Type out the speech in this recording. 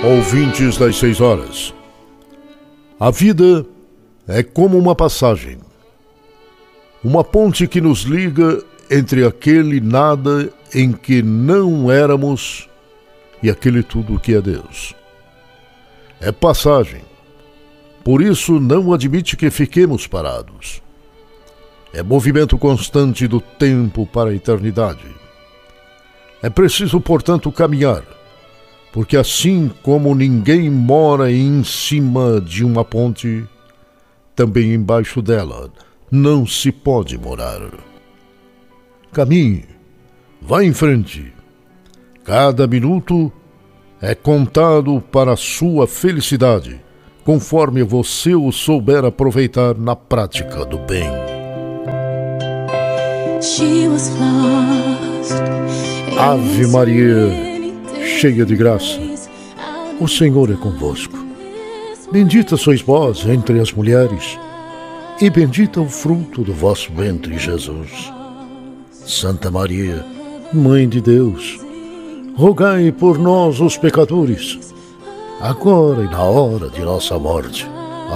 Ouvintes das 6 horas. A vida é como uma passagem, uma ponte que nos liga entre aquele nada em que não éramos e aquele tudo que é Deus. É passagem, por isso não admite que fiquemos parados. É movimento constante do tempo para a eternidade. É preciso, portanto, caminhar, porque assim como ninguém mora em cima de uma ponte, também embaixo dela não se pode morar. Caminhe, vá em frente. Cada minuto é contado para a sua felicidade, conforme você o souber aproveitar na prática do bem. Ave Maria, cheia de graça, o Senhor é convosco. Bendita sois vós entre as mulheres, e bendito é o fruto do vosso ventre, Jesus. Santa Maria, Mãe de Deus, rogai por nós, os pecadores, agora e na hora de nossa morte.